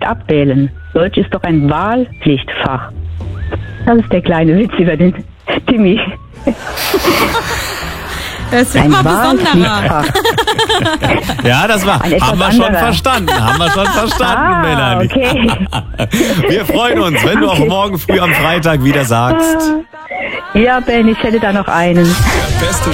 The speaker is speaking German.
abwählen. Deutsch ist doch ein Wahlpflichtfach. Das ist der kleine Witz über den Timmy. Das ist immer besonderer. Ja, das war. Haben wir schon verstanden. Melanie. Okay. Wir freuen uns, wenn du auch morgen früh am Freitag wieder sagst. Ja, Ben, ich hätte da noch einen. Der beste